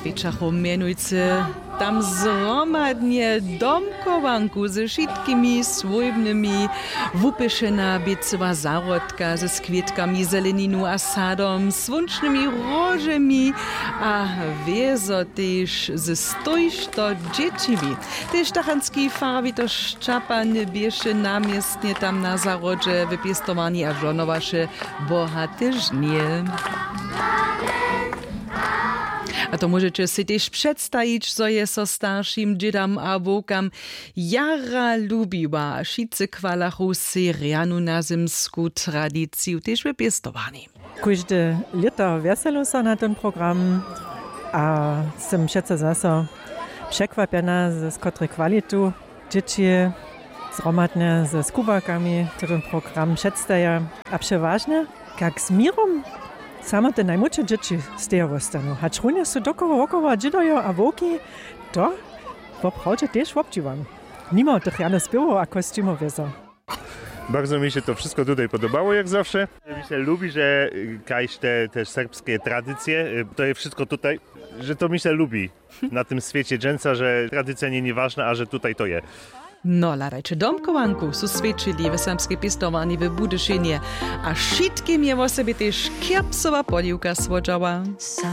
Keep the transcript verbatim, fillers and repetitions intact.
Swieczachu mianujcy tam zromadnie domkowanku ze wszystkimi swojbnymi wupyszena biecowa zarodka ze skwiatkami zeleninu a sadom, słoncznymi rożemi a wiezo też ze stojšto dziecimi. Też tachanski farbi to szczapany biesze namiestnie tam na zarodzie wypiestowani a żonowasze bohate żnie. A to możecie si też przedstawić, co jest so starszym dziedam a wokam jara lubiła wszyscy kwalachu serianu na zimsku tradycję też wypiestowani. Każde lato weselo sa na ten program, a jestem wszyscy zase przekwapiona ze skotrej kwalitu dzieci zromadne ze skubakami ten program przedstawia, a przeważnie jak z mirom same te najmłodsze dzieci z tego zostaną. A czrunie są dokoło wokoło dziedojo a woki, to w obchodzie też obdziwam. Mimo tych jane śpiewał a kostiumów wiedzą. Bardzo mi się to wszystko tutaj podobało, jak zawsze. Mi się lubi, że kajś te, te serbskie tradycje, to jest wszystko tutaj, że to mi się lubi na tym świecie dżęca, że tradycja nie nieważna, a że tutaj to jest. No, larajcze domkowanku su svedčili v samske pistovani v Budyšinie, a šitkim je o sebi tež kjapsova poliwka svodžała.